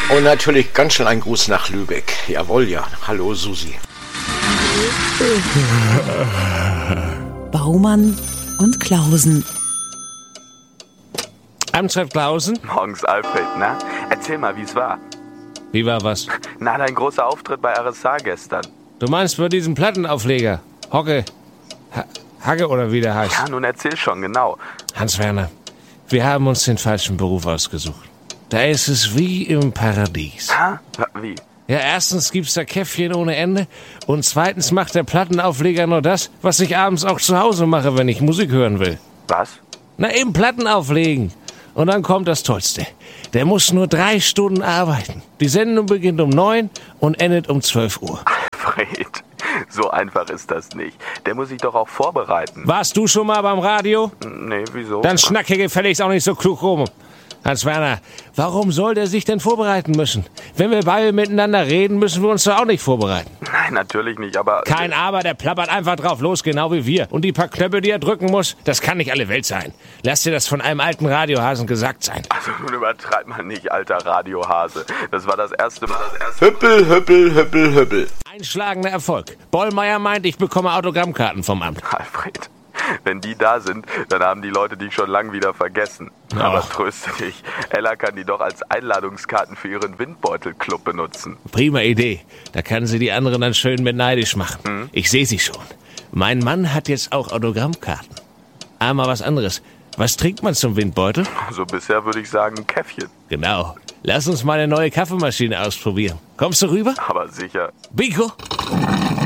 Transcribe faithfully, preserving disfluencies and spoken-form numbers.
Und natürlich ganz schnell ein Gruß nach Lübeck. Jawohl, ja. Hallo, Susi. Baumann und Klausen. Amtshalt Klausen? Morgens, Alfred, na? Erzähl mal, wie's war. Wie war was? Na, dein großer Auftritt bei R S A gestern. Du meinst bei diesem Plattenaufleger? Hocke? Ha Hacke oder wie der heißt? Ja, nun erzähl schon, genau. Hans-Werner, wir haben uns den falschen Beruf ausgesucht. Da ist es wie im Paradies. Ha? Wie? Ja, erstens gibt's da Käffchen ohne Ende und zweitens macht der Plattenaufleger nur das, was ich abends auch zu Hause mache, wenn ich Musik hören will. Was? Na, eben Platten auflegen. Und dann kommt das Tollste. Der muss nur drei Stunden arbeiten. Die Sendung beginnt um neun und endet um zwölf Uhr. Alfred, so einfach ist das nicht. Der muss sich doch auch vorbereiten. Warst du schon mal beim Radio? Nee, wieso? Dann schnacke gefälligst auch nicht so klug rum. Hans-Werner, warum soll der sich denn vorbereiten müssen? Wenn wir beide miteinander reden, müssen wir uns doch auch nicht vorbereiten. Nein, natürlich nicht, aber... Kein Aber, der plappert einfach drauf los, genau wie wir. Und die paar Knöpfe, die er drücken muss, das kann nicht alle Welt sein. Lass dir das von einem alten Radiohasen gesagt sein. Also nun übertreib mal nicht, alter Radiohase. Das war das erste Mal... Das erste Hüppel, hüppel, hüppel, hüppel. Einschlagender Erfolg. Bollmeier meint, ich bekomme Autogrammkarten vom Amt. Alfred, wenn die da sind, dann haben die Leute dich schon lang wieder vergessen. Ach. Aber tröste dich, Ella kann die doch als Einladungskarten für ihren Windbeutelclub benutzen. Prima Idee. Da kann sie die anderen dann schön mit neidisch machen. Hm? Ich sehe sie schon. Mein Mann hat jetzt auch Autogrammkarten. Aber was anderes. Was trinkt man zum Windbeutel? Also bisher würde ich sagen, ein Käffchen. Genau. Lass uns mal eine neue Kaffeemaschine ausprobieren. Kommst du rüber? Aber sicher. Bingo!